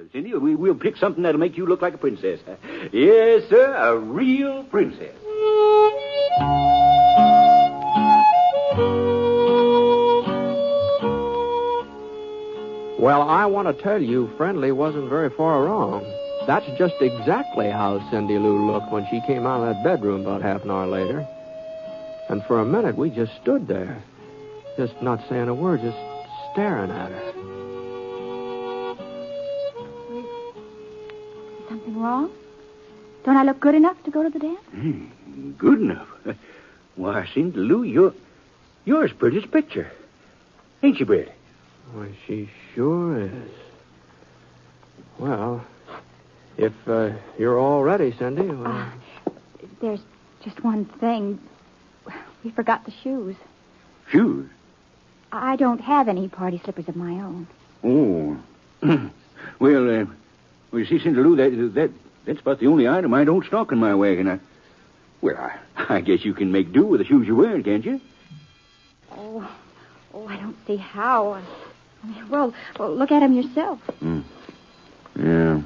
Cindy, we'll pick something that'll make you look like a princess. Yes, sir, a real princess. Well, I want to tell you, Friendly wasn't very far wrong. That's just exactly how Cindy Lou looked when she came out of that bedroom about half an hour later. And for a minute, we just stood there, just not saying a word, just staring at her. Is something wrong? Don't I look good enough to go to the dance? Good enough? Why, Cindy Lou, you're as pretty as a picture. Ain't you, Brett? Why, she sure is. Well, if you're all ready, Cindy. Well... There's just one thing. We forgot the shoes. Shoes? I don't have any party slippers of my own. Oh. Well, you see, Cindy Lou, that's about the only item I don't stock in my wagon. I guess you can make do with the shoes you're wearing, can't you? Oh, I don't see how. Well, look at them yourself. Yeah,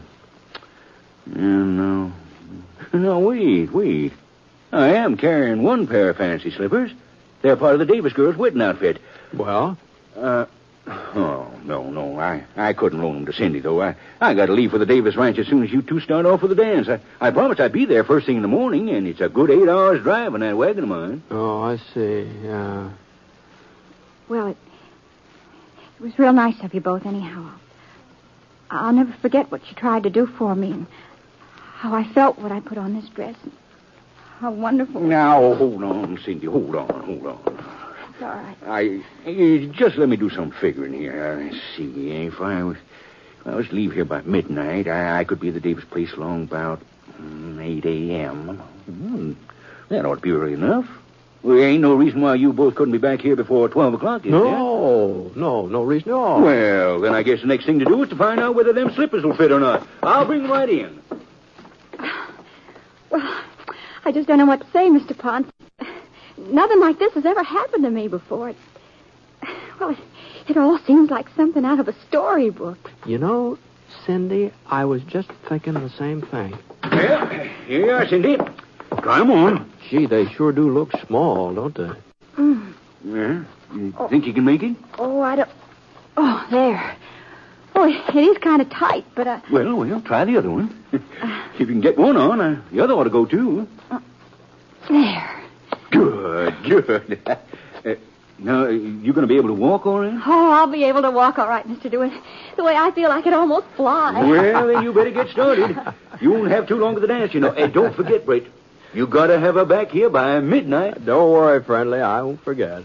no. No, wait. I am carrying one pair of fancy slippers. They're part of the Davis girls' wedding outfit. Well? No. I couldn't loan them to Cindy, though. I got to leave for the Davis ranch as soon as you two start off for the dance. I promised I'd be there first thing in the morning, and it's a good 8 hours drive in that wagon of mine. Oh, I see, yeah. Well, it was real nice of you both, anyhow. I'll never forget what you tried to do for me and how I felt when I put on this dress. How wonderful. Now, hold on, Cindy. Hold on. It's all right. Just let me do some figuring here. Let's see. If I was to leave here by midnight, I could be at the Davis place along about 8 a.m. That ought to be early enough. Well, there ain't no reason why you both couldn't be back here before 12 o'clock, is there? No reason at all. Well, then I guess the next thing to do is to find out whether them slippers will fit or not. I'll bring them right in. Well, I just don't know what to say, Mr. Ponce. Nothing like this has ever happened to me before. It all seems like something out of a storybook. You know, Cindy, I was just thinking the same thing. Well, here you are, Cindy. Try 'em on. Gee, they sure do look small, don't they? Yeah? You think you can make it? Oh, I don't... Oh, there. Oh, it is kind of tight, but... Well, try the other one. If you can get one on, the other ought to go, too. There. Good. Now, you going to be able to walk all right? Oh, I'll be able to walk all right, Mr. DeWitt. The way I feel I could almost fly. Well, then you better get started. You won't have too long for the dance, you know. And don't forget, Brett, you got to have her back here by midnight. Don't worry, Friendly. I won't forget.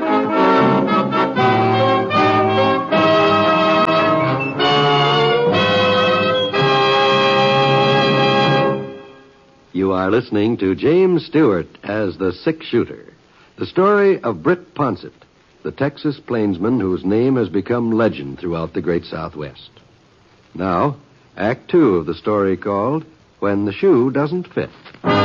You are listening to James Stewart as the Six-Shooter, the story of Britt Ponsett, the Texas plainsman whose name has become legend throughout the great Southwest. Now, Act 2 of the story called When the Shoe Doesn't Fit.